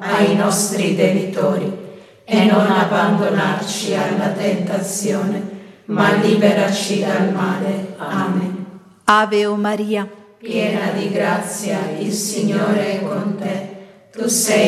ai nostri debitori e non abbandonarci alla tentazione, ma liberaci dal male. Amen. Ave o Maria, piena di grazia, il Signore è con te. Tu sei